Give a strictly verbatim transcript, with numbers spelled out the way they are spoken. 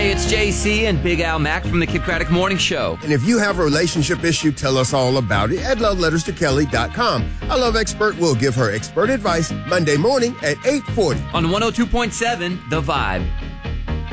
Hey, it's J C and Big Al Mack from the Kid Craddock Morning Show. And if you have a relationship issue, tell us all about it at love letters to kelly dot com. Our love expert will give her expert advice Monday morning at eight forty. On one oh two point seven, The Vibe.